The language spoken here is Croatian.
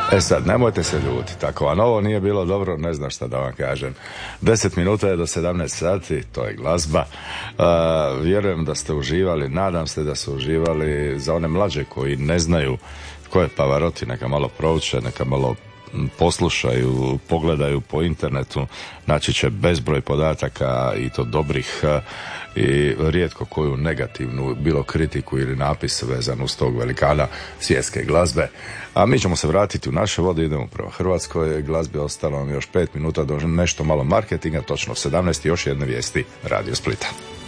E sad, nemojte se ljutiti, ako vam ovo nije bilo dobro, ne znam šta da vam kažem. 10 minuta je do 17 sati, to je glazba. Vjerujem da ste uživali, nadam se da ste uživali. Za one mlađe koji ne znaju tko je Pavarotti, neka malo prouče, neka malo poslušaju, pogledaju po internetu, naći će bezbroj podataka i to dobrih i rijetko koju negativnu bilo kritiku ili napis vezan uz tog velikana svjetske glazbe. A mi ćemo se vratiti u naše vode, idemo prema hrvatskoj glazbi, ostalo nam još 5 minuta do nešto malo marketinga, točno 17 i još jedne vijesti Radio Splita.